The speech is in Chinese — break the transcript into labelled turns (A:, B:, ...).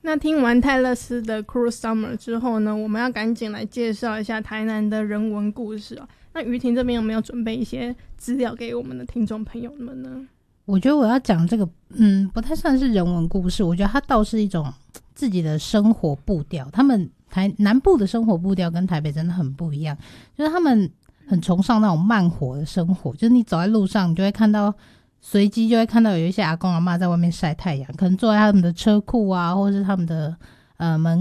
A: 那听完泰勒斯的 Cruel Summer 之后呢，我们要赶紧来介绍一下台南的人文故事哦。那于婷这边有没有准备一些资料给我们的听众朋友们呢？
B: 我觉得我要讲这个不太算是人文故事，我觉得它倒是一种自己的生活步调。他们南部的生活步调跟台北真的很不一样，就是他们很崇尚那种慢活的生活，就是你走在路上你就会看到随机就会看到有一些阿公阿嬷在外面晒太阳，可能坐在他们的车库啊，或者是他们的门